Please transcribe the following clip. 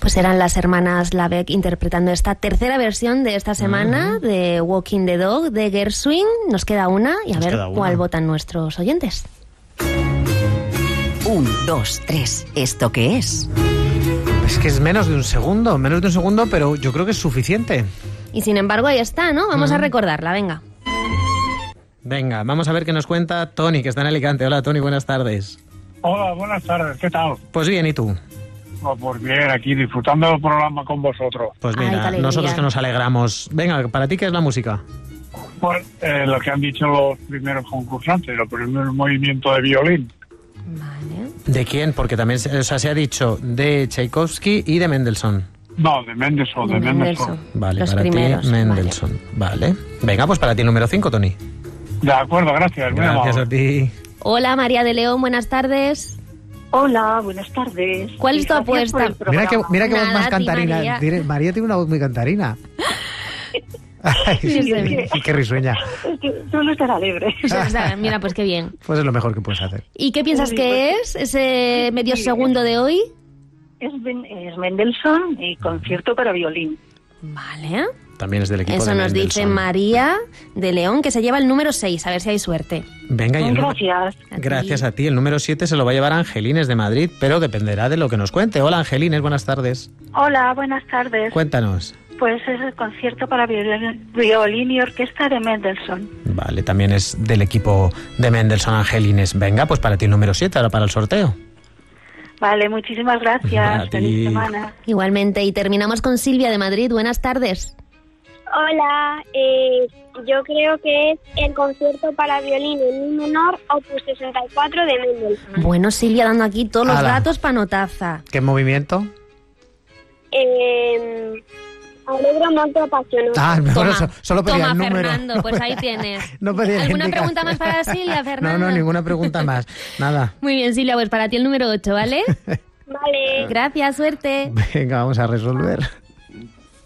Pues eran las hermanas Labeck interpretando esta tercera versión de esta semana de Walking the Dog de Gershwin. Nos queda una y a ver cuál votan nuestros oyentes. 1, 2, 3. ¿Esto qué es? Es que es menos de un segundo, pero yo creo que es suficiente. Y sin embargo ahí está, ¿no? Vamos a recordarla, venga. Venga, vamos a ver qué nos cuenta Tony, que está en Alicante. Hola, Tony, buenas tardes. Hola, buenas tardes, ¿qué tal? Pues bien, ¿y tú? Pues bien, aquí disfrutando del programa con vosotros. Pues mira, nosotros que nos alegramos. Venga, ¿para ti qué es la música? Pues lo que han dicho los primeros concursantes, el primer movimiento de violín. Vale. ¿De quién? Porque también se ha dicho de Tchaikovsky y de Mendelssohn. No, de Mendelssohn, de Mendelssohn. Vale, los para primeros, ti Mendelssohn. Vale. Venga, pues para ti el número 5, Tony. De acuerdo, gracias. Gracias a ti. Hola, María de León, buenas tardes. Hola, buenas tardes. ¿Cuál es tu apuesta? Mira que voz más Nada, cantarina. María tiene una voz muy cantarina. Ay, qué risueña. Es que suelo estar alegre. Mira, pues qué bien. Pues es lo mejor que puedes hacer. ¿Y qué piensas que es ese medio segundo de hoy? Es Mendelssohn y concierto para violín. Vale. También es del equipo Eso de nos Mendelssohn. dice María de León, que se lleva el número 6, a ver si hay suerte. Venga, y Gracias. Gracias a ti. El número 7 se lo va a llevar Angelines de Madrid, pero dependerá de lo que nos cuente. Hola, Angelines, buenas tardes. Hola, buenas tardes. Cuéntanos. Pues es el concierto para violín y orquesta de Mendelssohn. Vale, también es del equipo de Mendelssohn, Angelines. Venga, pues para ti el número 7, ahora para el sorteo. Vale, muchísimas gracias. A ti. Feliz semana. Igualmente, y terminamos con Silvia de Madrid. Buenas tardes. Hola, yo creo que es el concierto para violín en mi menor, opus 64 de Mendelssohn. Bueno, Silvia, dando aquí todos los Ala. datos para notaza. ¿Qué movimiento? Alegro molto apasionado. Ah, mejor Toma, eso. Solo pedía toma, el número. Fernando, pues ahí tienes. No pedía ¿Alguna indicación. pregunta más para Silvia, Fernando? No, ninguna pregunta más. Nada. Muy bien, Silvia, pues para ti el número 8, ¿vale? Vale. Gracias, suerte. Venga, vamos a resolver.